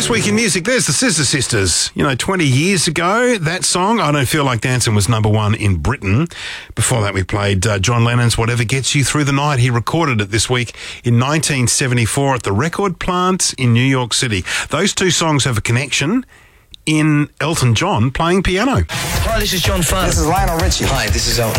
This week in music, there's the Scissor Sisters. 20 years ago, that song, I Don't Feel Like Dancing, was number one in Britain. Before that, we played John Lennon's Whatever Gets You Through the Night. He recorded it this week in 1974 at the Record Plant in New York City. Those two songs have a connection in Elton John playing piano. Hi, this is John Farr. This is Lionel Richie. Hi, this is Elton